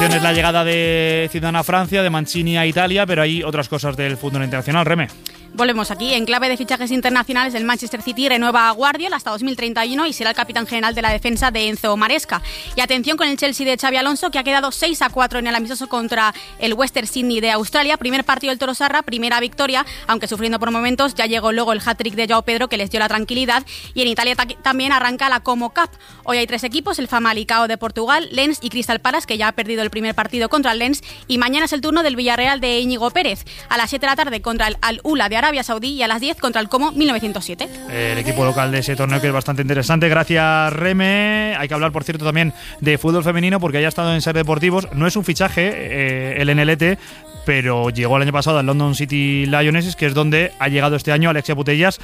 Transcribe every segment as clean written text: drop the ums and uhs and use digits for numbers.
información es la llegada de Zidane a Francia, de Mancini a Italia, pero hay otras cosas del fútbol internacional, Reme. Volvemos aquí. En clave de fichajes internacionales, el Manchester City renueva a Guardiola hasta 2031 y será el capitán general de la defensa de Enzo Maresca. Y atención con el Chelsea de Xabi Alonso, que ha quedado 6-4 en el amistoso contra el Western Sydney de Australia. Primer partido del Toro Sarra, primera victoria, aunque sufriendo por momentos. Ya llegó luego el hat-trick de Joao Pedro, que les dio la tranquilidad. Y en Italia también arranca la Como Cup. Hoy hay 3 equipos, el Famalicão de Portugal, Lens y Crystal Palace, que ya ha perdido el primer partido contra el Lens. Y mañana es el turno del Villarreal de Íñigo Pérez. A las 7 de la tarde contra el Al-Ula de Arabia Saudí y a las 10 contra el Como 1907. El equipo local de ese torneo, que es bastante interesante. Gracias, Reme. Hay que hablar, por cierto, también de fútbol femenino, porque haya estado en Ser Deportivos. No es un fichaje, el NLT, pero llegó el año pasado al London City Lionesses, que es donde ha llegado este año Alexia Putellas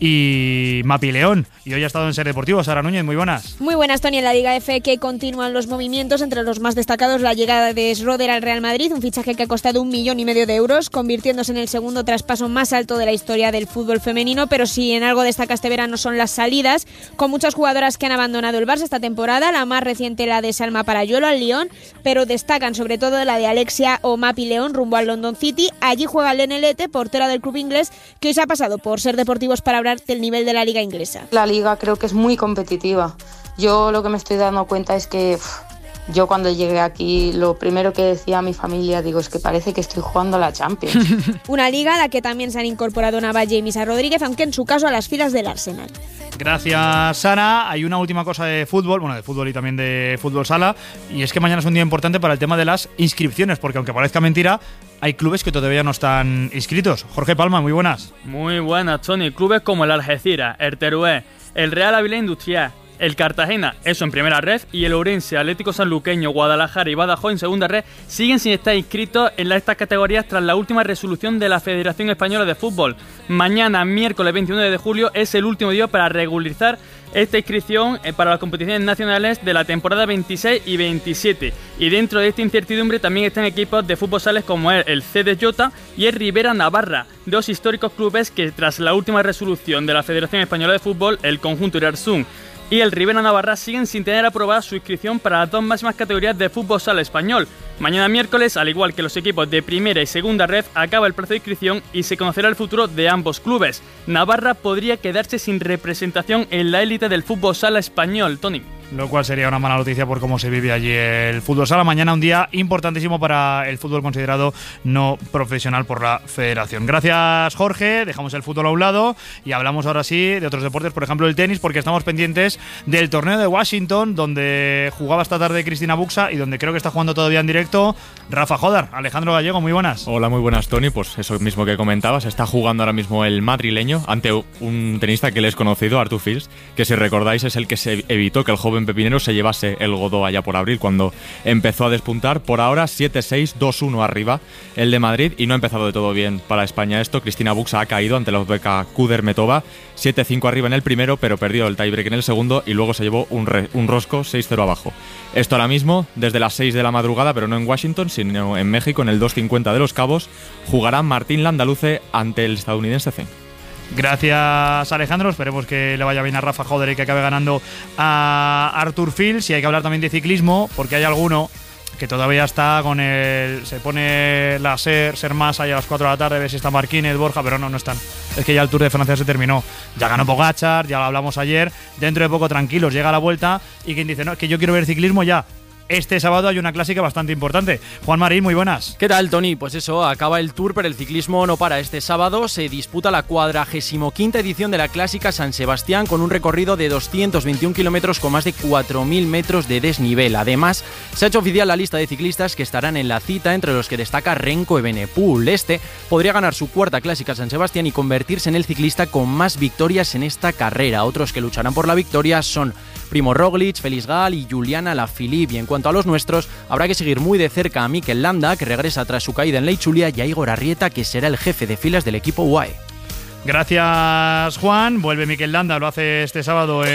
y Mapi León. Y hoy ha estado en Ser Deportivos. Sara Núñez, muy buenas. Muy buenas, Tony. En la Liga F, que continúan los movimientos. Entre los más destacados, la llegada de Schroeder al Real Madrid, un fichaje que ha costado 1,5 millones de euros, convirtiéndose en el segundo traspaso más alto de la historia del fútbol femenino. Pero si en algo destaca este verano son las salidas, con muchas jugadoras que han abandonado el Barça esta temporada, la más reciente la de Salma Parayolo al Lyon, pero destacan sobre todo la de Alexia o Mapi León rumbo al London City. Allí juega el NLT, portera del club inglés, que hoy se ha pasado por Ser Deportivos para hablar del nivel de la liga inglesa. La liga creo que es muy competitiva. Yo lo que me estoy dando cuenta es que yo cuando llegué aquí, lo primero que decía a mi familia, digo, es que parece que estoy jugando a la Champions. Una liga a la que también se han incorporado Navalle y Misa Rodríguez, aunque en su caso a las filas del Arsenal. Gracias, Sara. Hay una última cosa de fútbol, bueno, de fútbol y también de fútbol sala, y es que mañana es un día importante para el tema de las inscripciones, porque aunque parezca mentira, hay clubes que todavía no están inscritos. Jorge Palma, muy buenas. Muy buenas, Tony. Clubes como el Algeciras, el Teruel, el Real Ávila Industrial, el Cartagena, eso en primera red, y el Ourense, Atlético Sanluqueño, Guadalajara y Badajoz en segunda red siguen sin estar inscritos en estas categorías tras la última resolución de la Federación Española de Fútbol. Mañana, miércoles 21 de julio, es el último día para regularizar esta inscripción para las competiciones nacionales de la temporada 26 y 27. Y dentro de esta incertidumbre también están equipos de fútbol sales como el CDJ y el Rivera Navarra, dos históricos clubes que tras la última resolución de la Federación Española de Fútbol, el conjunto Irarzún y el Rivera Navarra siguen sin tener aprobada su inscripción para las dos máximas categorías de fútbol sala español. Mañana miércoles, al igual que los equipos de primera y segunda red, acaba el plazo de inscripción y se conocerá el futuro de ambos clubes. Navarra podría quedarse sin representación en la élite del fútbol sala español, Tony. Lo cual sería una mala noticia por cómo se vive allí el fútbol sala. Mañana un día importantísimo para el fútbol considerado no profesional por la federación. Gracias, Jorge. Dejamos el fútbol a un lado y hablamos ahora sí de otros deportes, por ejemplo el tenis, porque estamos pendientes del torneo de Washington, donde jugaba esta tarde Cristina Buxa y donde creo que está jugando todavía en directo Rafa Jodar. Alejandro Gallego, muy buenas. Hola, muy buenas, Tony. Pues eso mismo que comentabas, está jugando ahora mismo el madrileño ante un tenista que le es conocido, Arthur Fils, que si recordáis es el que se evitó que el joven pepinero se llevase el Godó allá por abril cuando empezó a despuntar. Por ahora 7-6, 2-1 arriba el de Madrid, y no ha empezado de todo bien para España esto. Cristina Buxa ha caído ante la uzbeca Kudermetova, 7-5 arriba en el primero, pero perdió el tiebreak en el segundo y luego se llevó un rosco 6-0 abajo. Esto ahora mismo desde las 6 de la madrugada, pero no en Washington sino en México, en el 250 de Los Cabos, jugará Martín Landaluce ante el estadounidense Zeng. Gracias, Alejandro. Esperemos que le vaya bien a Rafa Joder y que acabe ganando a Arthur Fils. Y hay que hablar también de ciclismo, porque hay alguno que todavía está con el... Se pone la Ser más ahí a las 4 de la tarde, ve si está Marquínez, Borja, pero no están. Es que ya el Tour de Francia se terminó. Ya ganó Pogačar, ya lo hablamos ayer. Dentro de poco, tranquilos, llega la vuelta. Y quien dice, no, es que yo quiero ver ciclismo ya. Este sábado hay una clásica bastante importante. Juan Marín, muy buenas. ¿Qué tal, Tony? Pues eso, acaba el Tour, pero el ciclismo no para. Este sábado se disputa la 45ª edición de la Clásica San Sebastián, con un recorrido de 221 kilómetros con más de 4.000 metros de desnivel. Además, se ha hecho oficial la lista de ciclistas que estarán en la cita, entre los que destaca Renko Evenepoel. Este podría ganar su cuarta Clásica San Sebastián y convertirse en el ciclista con más victorias en esta carrera. Otros que lucharán por la victoria son Primo Roglic, Félix Gal y Juliana Alaphilippe. Y en cuanto a los nuestros, habrá que seguir muy de cerca a Mikel Landa, que regresa tras su caída en Leichulia, y a Igor Arrieta, que será el jefe de filas del equipo UAE. Gracias, Juan. Vuelve Mikel Landa, lo hace este sábado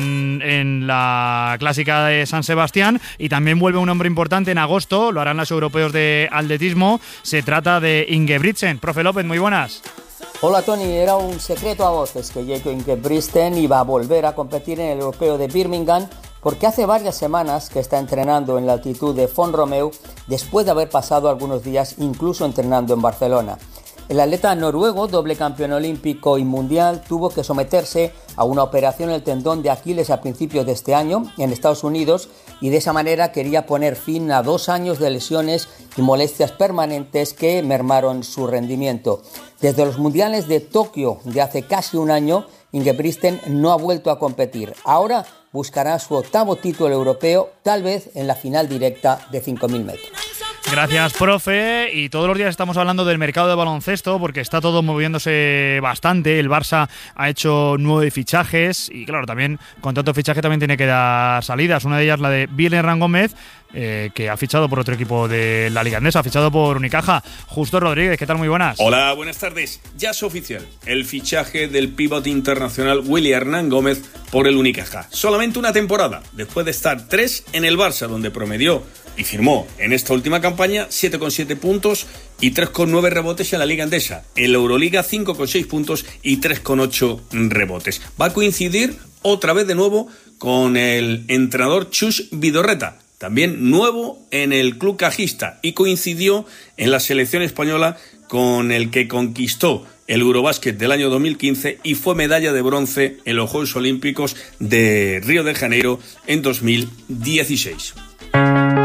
en la Clásica de San Sebastián, y también vuelve un hombre importante en agosto, lo harán los europeos de atletismo. Se trata de Ingebrigtsen. Profe López, muy buenas. Hola, Tony, era un secreto a voces que Jaco Ingebrigtsen iba a volver a competir en el europeo de Birmingham, porque hace varias semanas que está entrenando en la altitud de Font-Romeu después de haber pasado algunos días incluso entrenando en Barcelona. El atleta noruego, doble campeón olímpico y mundial, tuvo que someterse a una operación en el tendón de Aquiles a principios de este año en Estados Unidos y de esa manera quería poner fin a 2 años de lesiones y molestias permanentes que mermaron su rendimiento. Desde los mundiales de Tokio de hace casi un año, Ingebrigtsen no ha vuelto a competir. Ahora buscará su 8º título europeo, tal vez en la final directa de 5.000 metros. Gracias, profe. Y todos los días estamos hablando del mercado de baloncesto porque está todo moviéndose bastante. El Barça ha hecho 9 fichajes y, claro, también con tanto fichaje también tiene que dar salidas. Una de ellas la de Biel Hernán Gómez, que ha fichado por otro equipo de la Liga Endesa, ha fichado por Unicaja. Justo Rodríguez, ¿qué tal? Muy buenas. Hola, buenas tardes. Ya es oficial el fichaje del pívot internacional Willy Hernán Gómez por el Unicaja. Solamente una temporada, después de estar 3 en el Barça, donde promedió y firmó en esta última campaña 7,7 puntos y 3,9 rebotes en la Liga Endesa. En la Euroliga 5,6 puntos y 3,8 rebotes. Va a coincidir otra vez de nuevo con el entrenador Chus Vidorreta, también nuevo en el club cajista, y coincidió en la selección española con el que conquistó el Eurobásquet del año 2015 y fue medalla de bronce en los Juegos Olímpicos de Río de Janeiro en 2016.